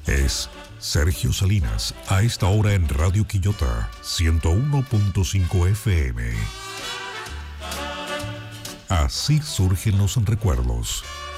Es Sergio Salinas, a esta hora en Radio Quillota, 101.5 FM. Así surgen los recuerdos.